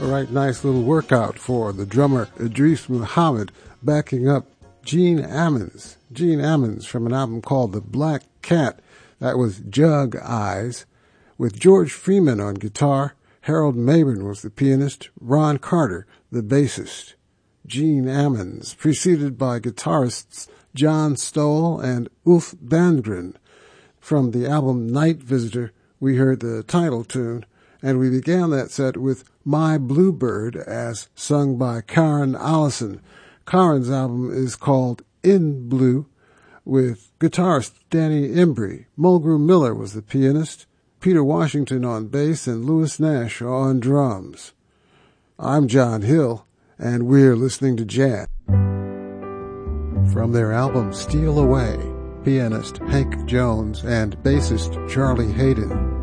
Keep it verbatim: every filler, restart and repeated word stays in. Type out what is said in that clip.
All right, nice little workout for the drummer Idris Muhammad, backing up Gene Ammons. Gene Ammons from an album called The Black Cat. That was Jug Eyes, with George Freeman on guitar. Harold Mabern was the pianist. Ron Carter, the bassist. Gene Ammons, preceded by guitarists John Stoll and Ulf Bandgren. From the album Night Visitor, we heard the title tune, and we began that set with My Bluebird, as sung by Karen Allison. Karen's album is called In Blue, with guitarist Danny Embry. Mulgrew Miller was the pianist, Peter Washington on bass, and Louis Nash on drums. I'm John Hill, and we're listening to jazz. From their album Steal Away, pianist Hank Jones and bassist Charlie Hayden.